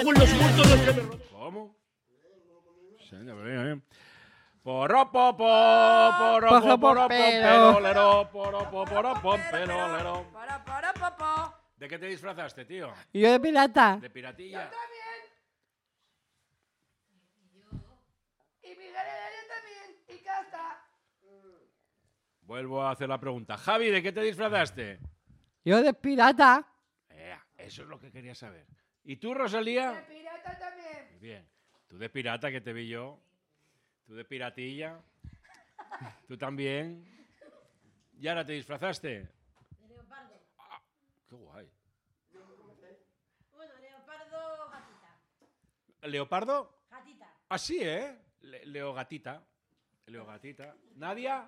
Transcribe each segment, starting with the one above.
en los muertos los que me rodean. ¿Cómo? Señor, bien. Poropo, poropo, pelolero, poropo, pelolero. ¿De qué te disfrazaste, tío? Yo de pirata. ¿De piratilla? Y Miguel Heredia también. Y Casta. Vuelvo a hacer la pregunta. Javi, ¿de qué te disfrazaste? Yo de pirata. Eso es lo que quería saber. ¿Y tú, Rosalía? De pirata también. Muy bien. Tú de pirata, que te vi yo. Tú de piratilla. Tú también. ¿Y ahora te disfrazaste? De leopardo. Qué guay. Bueno, leopardo, gatita. ¿Leopardo? Gatita. Ah, sí, ¿eh? Leogatita. Leogatita. ¿Nadia?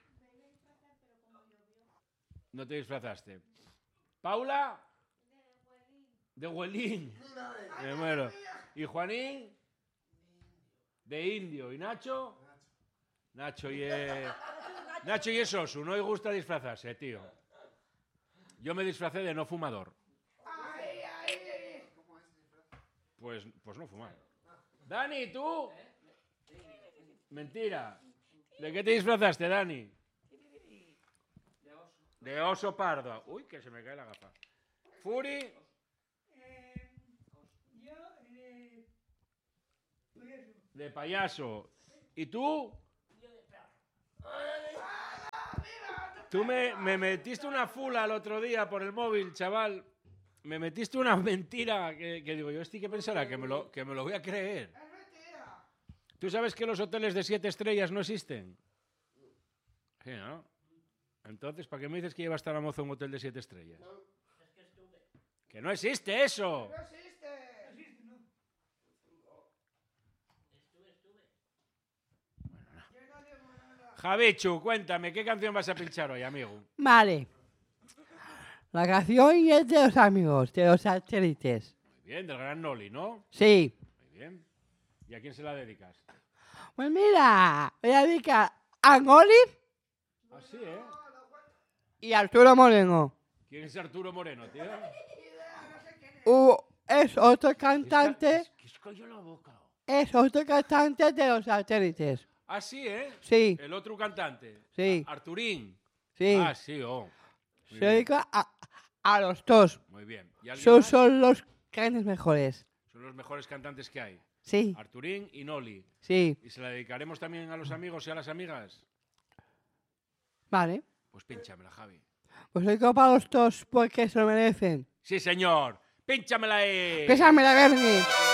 No te disfrazaste. ¿Paula? De Huelín. Me muero. ¿Y Juanín? De indio. ¿Y Nacho? Nacho y es Osu. No le gusta disfrazarse, tío. Yo me disfracé de no fumador. Pues no fumar. Dani, ¿tú? Mentira. ¿De qué te disfrazaste, Dani? De oso pardo. Uy, que se me cae la gafa. Furi. De payaso. ¿Y tú? Tú me metiste una fula el otro día por el móvil, chaval. Me metiste una mentira que digo, yo ¿qué pensará? Que me lo voy a creer. ¿Tú sabes que los hoteles de 7 estrellas no existen? Sí, ¿no? Entonces, ¿para qué me dices que llevas tan a mozo un hotel de 7 estrellas? ¡Que no existe eso! No existe. Javichu, cuéntame, ¿qué canción vas a pinchar hoy, amigo? Vale. La canción es de los amigos, de los satélites. Muy bien, del gran Noli, ¿no? Sí. Muy bien. ¿Y a quién se la dedicas? Pues mira, voy a dedicar a Goli Así, ¿eh? y a Arturo Moreno. ¿Quién es Arturo Moreno, tío? Es otro cantante. ¿Qué es cayó la boca? Es otro cantante de los satélites. Ah, sí, ¿eh? Sí. El otro cantante. Sí. Arturín. Sí. Ah, sí, oh. Muy Se bien. dedica a los dos. Muy bien. ¿Y alguien más? Son los grandes mejores. Son los mejores cantantes que hay. Sí. Arturín y Noli. Sí. ¿Y se la dedicaremos también a los amigos y a las amigas? Vale. Pues pínchamela, Javi. Pues dedico para los dos porque se lo merecen. Sí, señor. Pínchamela ahí. Pésame la Bernie.